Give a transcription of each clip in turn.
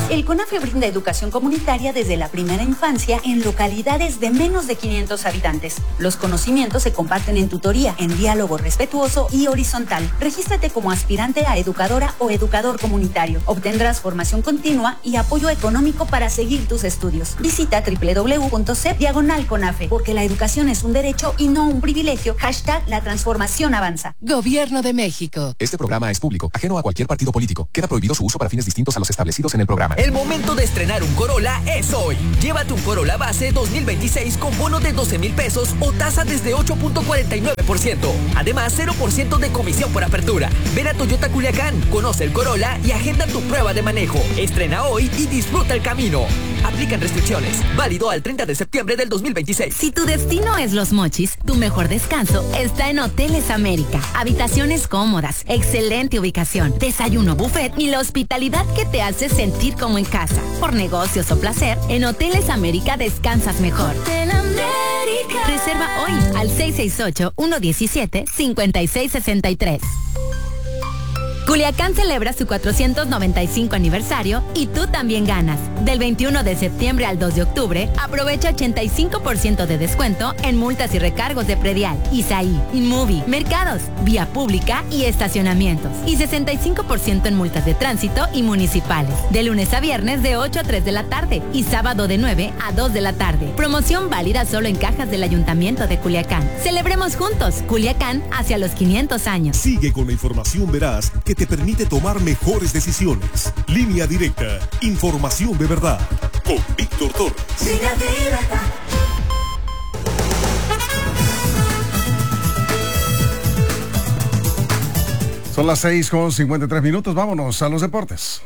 El CONAFE brinda educación comunitaria desde la primera infancia en localidades de menos de 500 habitantes. Los conocimientos se comparten en tutoría, en diálogo respetuoso y horizontal. Regístrate como aspirante a educadora o educador comunitario. Obtendrás formación continua y apoyo económico para seguir tus estudios. Visita www.cep/CONAFE, porque la educación es un derecho y no un privilegio. #La transformación avanza. Gobierno de México. Este programa es público, ajeno a cualquier partido político. Queda prohibido su uso para fines distintos a los establecidos en el programa. El momento de estrenar un Corolla es hoy. Llévate un Corolla base 2026 con bono de 12,000 pesos o tasa desde 8.49%. Además, 0% de comisión por apertura. Ven a Toyota Culiacán, conoce el Corolla y agenda tu prueba de manejo. Estrena hoy y disfruta el camino. Aplican restricciones. Válido al 30 de septiembre del 2026. Si tu destino es Los Mochis, tu mejor descanso está en Hoteles América. Habitaciones cómodas, excelente ubicación, desayuno buffet y la hospitalidad que te hace sentir como en casa. Por negocios o placer, en Hoteles América descansas mejor. Hotel América. Reserva hoy al 668-117-5663. Culiacán celebra su 495 aniversario y tú también ganas. Del 21 de septiembre al 2 de octubre, aprovecha 85% de descuento en multas y recargos de predial, Isaí, Inmovie, mercados, vía pública y estacionamientos. Y 65% en multas de tránsito y municipales. De lunes a viernes de 8 a 3 de la tarde y sábado de 9 a 2 de la tarde. Promoción válida solo en cajas del Ayuntamiento de Culiacán. Celebremos juntos Culiacán hacia los 500 años. Sigue con la información veraz que te permite tomar mejores decisiones. Línea Directa. Información de verdad. Con Víctor Torres. Línea Directa. Son las 6:53. Vámonos a los deportes.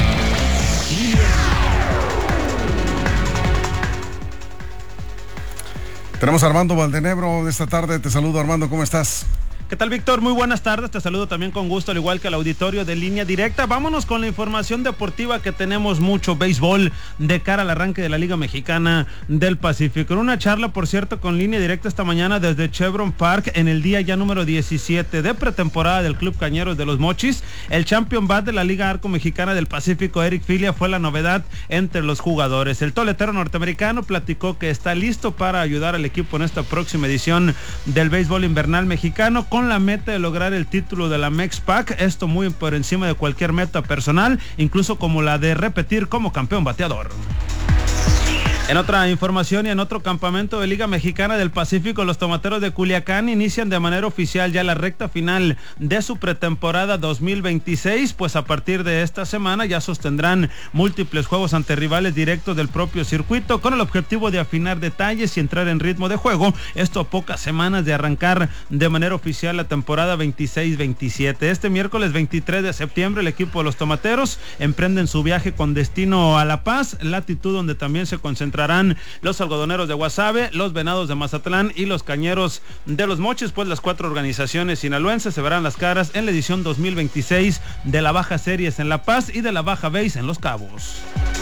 Tenemos a Armando Valdenebro esta tarde. Te saludo, Armando. ¿Cómo estás? ¿Qué tal, Víctor? Muy buenas tardes, te saludo también con gusto, al igual que al auditorio de Línea Directa. Vámonos con la información deportiva, que tenemos mucho béisbol de cara al arranque de la Liga Mexicana del Pacífico. En una charla, por cierto, con Línea Directa esta mañana desde Chevron Park, en el día ya número 17 de pretemporada del Club Cañeros de los Mochis, el champion bat de la Liga Arco Mexicana del Pacífico, Eric Filia, fue la novedad entre los jugadores. El toletero norteamericano platicó que está listo para ayudar al equipo en esta próxima edición del béisbol invernal mexicano, con la meta de lograr el título de la MEXPAC, esto muy por encima de cualquier meta personal, incluso como la de repetir como campeón bateador. En otra información y en otro campamento de Liga Mexicana del Pacífico, los tomateros de Culiacán inician de manera oficial ya la recta final de su pretemporada 2026, pues a partir de esta semana ya sostendrán múltiples juegos ante rivales directos del propio circuito, con el objetivo de afinar detalles y entrar en ritmo de juego, esto a pocas semanas de arrancar de manera oficial la temporada 26-27. Este miércoles 23 de septiembre el equipo de los tomateros emprenden su viaje con destino a La Paz, latitud donde también se concentrarán los algodoneros de Guasave, los venados de Mazatlán y los cañeros de los Mochis, pues las 4 organizaciones sinaloenses se verán las caras en la edición 2026 de la Baja Series en La Paz y de la Baja Base en Los Cabos.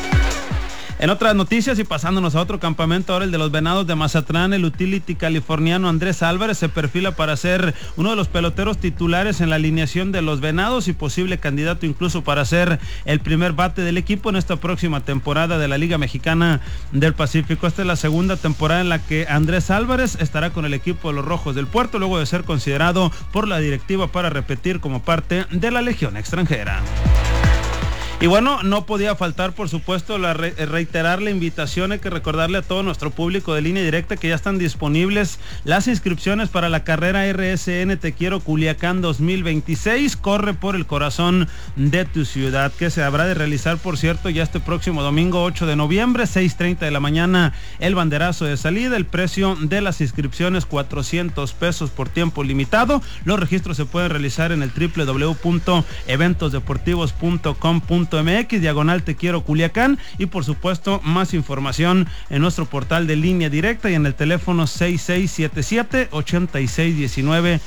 En otras noticias y pasándonos a otro campamento, ahora el de los venados de Mazatlán, el utility californiano Andrés Álvarez se perfila para ser uno de los peloteros titulares en la alineación de los venados y posible candidato incluso para ser el primer bate del equipo en esta próxima temporada de la Liga Mexicana del Pacífico. Esta es la segunda temporada en la que Andrés Álvarez estará con el equipo de los Rojos del Puerto, luego de ser considerado por la directiva para repetir como parte de la Legión Extranjera. Y bueno, no podía faltar, por supuesto, reiterar la invitación. Hay que recordarle a todo nuestro público de Línea Directa que ya están disponibles las inscripciones para la carrera RSN Te Quiero Culiacán 2026. Corre por el corazón de tu ciudad, que se habrá de realizar, por cierto, ya este próximo domingo 8 de noviembre, 6:30 de la mañana, el banderazo de salida. El precio de las inscripciones, $400 por tiempo limitado. Los registros se pueden realizar en el www.eventosdeportivos.com.mx /Te Quiero Culiacán, y por supuesto más información en nuestro portal de Línea Directa y en el teléfono 6677-8619-64,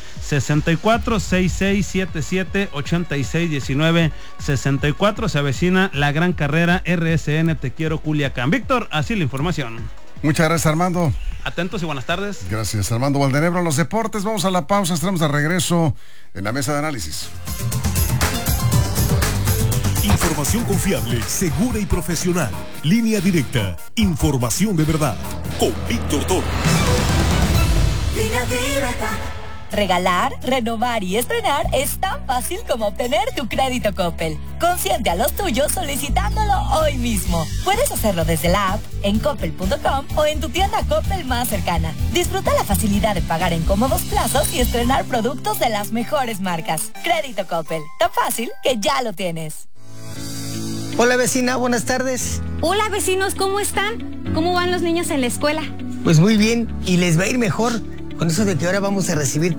6677-8619-64. Se avecina la gran carrera RSN Te Quiero Culiacán. Víctor, así la información. Muchas gracias, Armando. Atentos y buenas tardes. Gracias, Armando Valdenebro. Los deportes, vamos a la pausa, estaremos de regreso en la mesa de análisis. Información Información confiable, segura y profesional. Línea Directa. Información de verdad. Con Víctor Toro. Línea Directa. Regalar, renovar y estrenar es tan fácil como obtener tu crédito Coppel. Consiente a los tuyos solicitándolo hoy mismo. Puedes hacerlo desde la app, en coppel.com o en tu tienda Coppel más cercana. Disfruta la facilidad de pagar en cómodos plazos y estrenar productos de las mejores marcas. Crédito Coppel, tan fácil que ya lo tienes. Hola vecina, buenas tardes. Hola vecinos, ¿cómo están? ¿Cómo van los niños en la escuela? Pues muy bien, y les va a ir mejor con eso de que ahora vamos a recibir